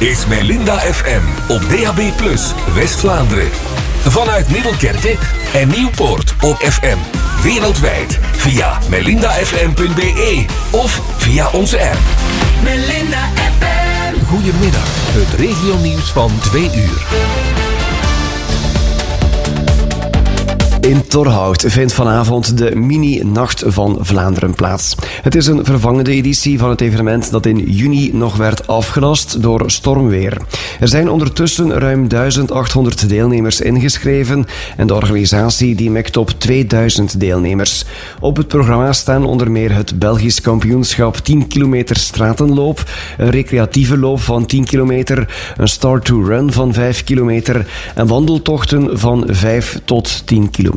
is Melinda FM op DAB+ West-Vlaanderen. Vanuit Middelkerke en Nieuwpoort op FM. Wereldwijd via melindafm.be of via onze app. Melinda FM. Goedemiddag, het regionieuws van 2 uur. In Torhout vindt vanavond de Mini-Nacht van Vlaanderen plaats. Het is een vervangende editie van het evenement dat in juni nog werd afgelast door stormweer. Er zijn ondertussen ruim 1800 deelnemers ingeschreven en de organisatie die mikt op 2000 deelnemers. Op het programma staan onder meer het Belgisch kampioenschap 10 kilometer stratenloop, een recreatieve loop van 10 kilometer, een start-to-run van 5 kilometer en wandeltochten van 5 tot 10 kilometer.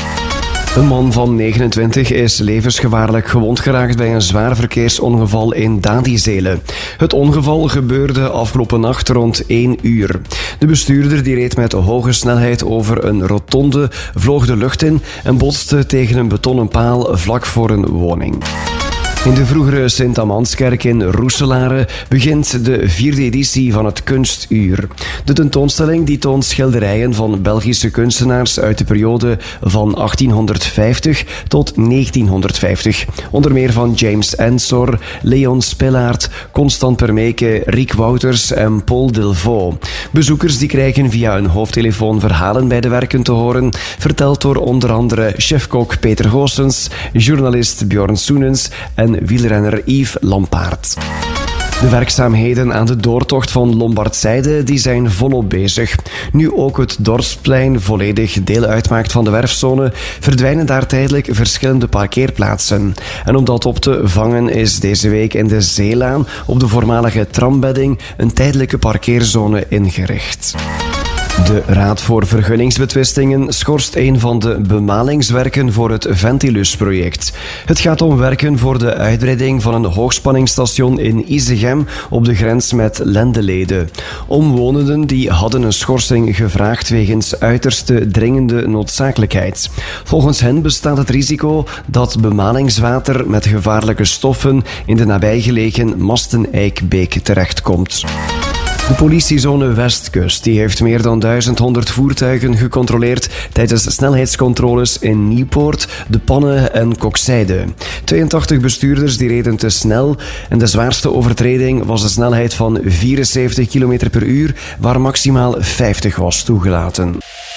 Een man van 29 is levensgevaarlijk gewond geraakt bij een zwaar verkeersongeval in Dadizele. Het ongeval gebeurde afgelopen nacht rond 1 uur. De bestuurder die reed met hoge snelheid over een rotonde, vloog de lucht in en botste tegen een betonnen paal vlak voor een woning. In de vroegere Sint-Amanskerk in Roeselare begint de 4e editie van het Kunstuur. De tentoonstelling die toont schilderijen van Belgische kunstenaars uit de periode van 1850 tot 1950. Onder meer van James Ensor, Leon Spillaert, Constant Permeke, Riek Wouters en Paul Delvaux. Bezoekers die krijgen via een hoofdtelefoon verhalen bij de werken te horen, verteld door onder andere chefkok Peter Goossens, journalist Bjorn Soenens en wielrenner Yves Lampaert. De werkzaamheden aan de doortocht van Lombardzijde die zijn volop bezig. Nu ook het Dorpsplein volledig deel uitmaakt van de werfzone, verdwijnen daar tijdelijk verschillende parkeerplaatsen. En om dat op te vangen is deze week in de Zeelaan op de voormalige trambedding een tijdelijke parkeerzone ingericht. De Raad voor Vergunningsbetwistingen schorst een van de bemalingswerken voor het Ventilus-project. Het gaat om werken voor de uitbreiding van een hoogspanningsstation in Isegem op de grens met Lendelede. Omwonenden die hadden een schorsing gevraagd wegens uiterste dringende noodzakelijkheid. Volgens hen bestaat het risico dat bemalingswater met gevaarlijke stoffen in de nabijgelegen Masteneikbeek terechtkomt. De politiezone Westkust die heeft meer dan 1100 voertuigen gecontroleerd tijdens snelheidscontroles in Nieuwpoort, De Panne en Kokzijde. 82 bestuurders die reden te snel en de zwaarste overtreding was een snelheid van 74 km per uur, waar maximaal 50 was toegelaten.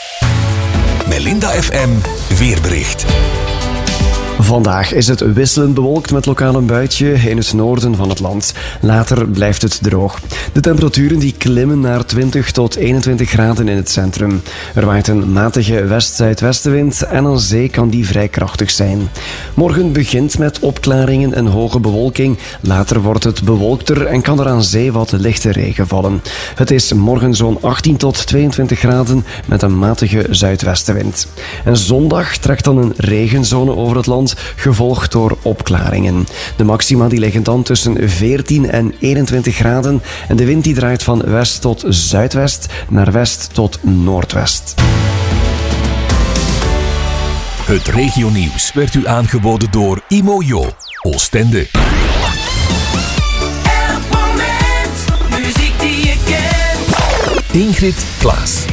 Melinda FM weerbericht. Vandaag is het wisselend bewolkt met lokaal een buitje in het noorden van het land. Later blijft het droog. De temperaturen die klimmen naar 20 tot 21 graden in het centrum. Er waait een matige west-zuidwestenwind en aan zee kan die vrij krachtig zijn. Morgen begint met opklaringen en hoge bewolking. Later wordt het bewolkter en kan er aan zee wat lichte regen vallen. Het is morgen zo'n 18 tot 22 graden met een matige zuidwestenwind. En zondag trekt dan een regenzone over het land, gevolgd door opklaringen. De maxima die liggen dan tussen 14 en 21 graden en de wind die draait van west tot zuidwest naar west tot noordwest. Het regionieuws werd u aangeboden door Imojo, Oostende. Elk moment, muziek die je kent. Ingrid Klaas.